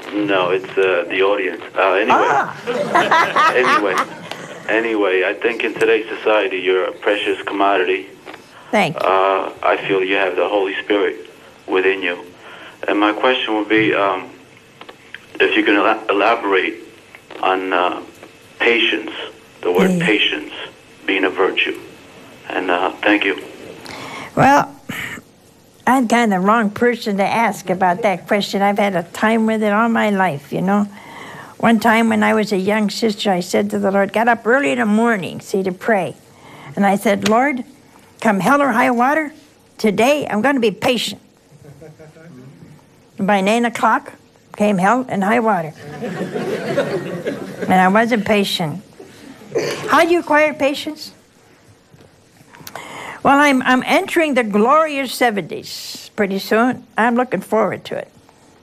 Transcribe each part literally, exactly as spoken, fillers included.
No, it's uh, the audience. Uh, anyway, Ah. anyway, anyway, I think in today's society you're a precious commodity. Thank you. Uh, I feel you have the Holy Spirit within you. And my question would be, um, if you can ela- elaborate on uh, patience, the word Yeah. patience being a virtue. And uh, thank you. Well, I'm kind of the wrong person to ask about that question. I've had a time with it all my life, you know. One time when I was a young sister, I said to the Lord, got up early in the morning, see, to pray. And I said, Lord, come hell or high water, today I'm going to be patient. And by nine o'clock came hell and high water. And I wasn't patient. How do you acquire patience? Well, I'm, I'm entering the glorious seventies pretty soon. I'm looking forward to it.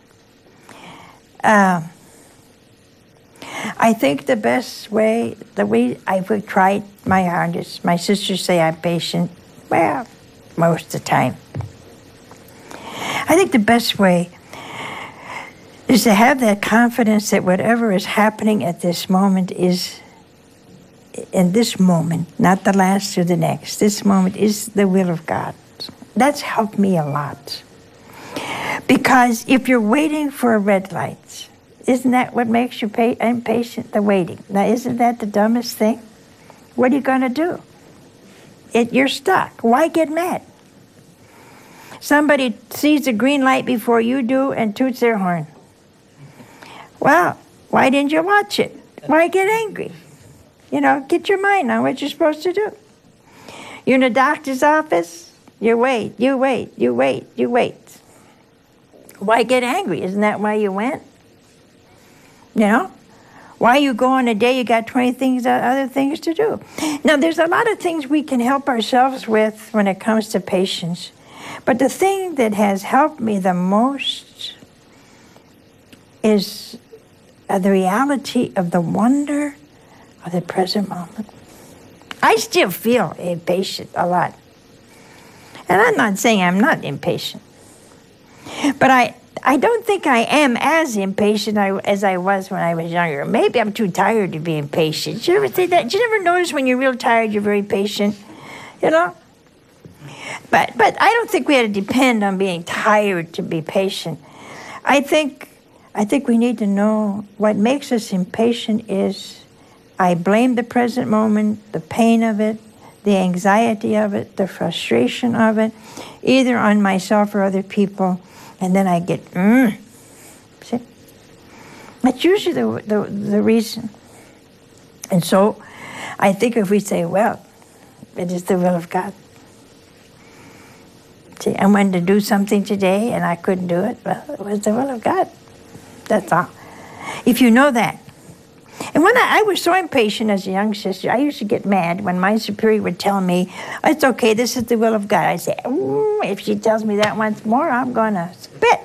Uh, I think the best way, the way I've tried my hardest, my sisters say I'm patient, well, most of the time. I think the best way is to have that confidence that whatever is happening at this moment is, in this moment, not the last or the next, this moment is the will of God. That's helped me a lot. Because if you're waiting for a red light, isn't that what makes you pa- impatient? The waiting. Now, isn't that the dumbest thing? What are you going to do? It, you're stuck. Why get mad? Somebody sees the green light before you do and toots their horn. Well, why didn't you watch it? Why get angry? You know, get your mind on what you're supposed to do. You're in a doctor's office, you wait, you wait, you wait, you wait. Why get angry? Isn't that why you went? You know? Why you go on a day, you got twenty things, other things to do. Now, there's a lot of things we can help ourselves with when it comes to patience. But the thing that has helped me the most is uh, the reality of the wonder of the present moment. I still feel impatient a lot. And I'm not saying I'm not impatient. But I, I don't think I am as impatient I, as I was when I was younger. Maybe I'm too tired to be impatient. Did you ever think that? Did you ever notice when you're real tired, you're very patient? You know? But, but I don't think we had to depend on being tired to be patient. I think, I think we need to know what makes us impatient is I blame the present moment, the pain of it, the anxiety of it, the frustration of it, either on myself or other people, and then I get, mm. See? That's usually the, the, the reason. And so I think if we say, well, it is the will of God. See, I wanted to do something today and I couldn't do it, well, it was the will of God. That's all. If you know that. And when I, I was so impatient as a young sister, I used to get mad when my superior would tell me, it's okay, this is the will of God. I'd say, mm, if she tells me that once more, I'm going to spit.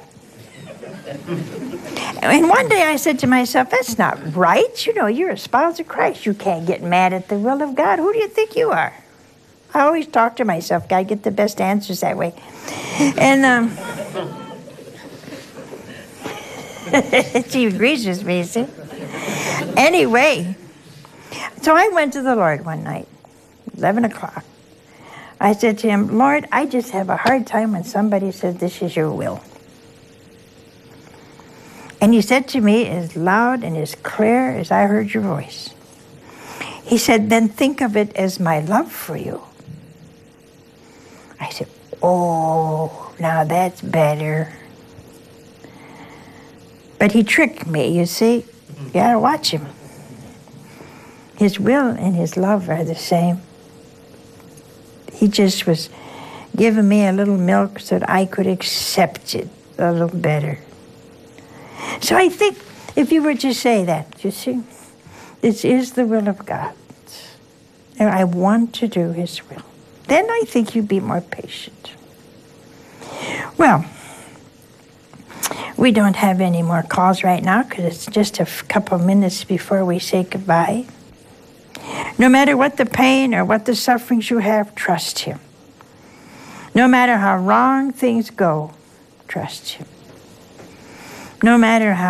And one day I said to myself, that's not right. You know, you're a spouse of Christ. You can't get mad at the will of God. Who do you think you are? I always talk to myself. I get the best answers that way. And um, she agrees with me, see? Anyway, so I went to the Lord one night, eleven o'clock. I said to him, Lord, I just have a hard time when somebody says this is your will. And he said to me as loud and as clear as I heard your voice. He said, then think of it as my love for you. I said, oh, now that's better. But he tricked me, you see. You gotta watch him. His will and his love are the same. He just was giving me a little milk so that I could accept it a little better. So I think if you were to say that, you see, this is the will of God. And I want to do his will. Then I think you'd be more patient. Well, we don't have any more calls right now because it's just a f- couple minutes before we say goodbye. No matter what the pain or what the sufferings you have, trust him. No matter how wrong things go, trust him. No matter how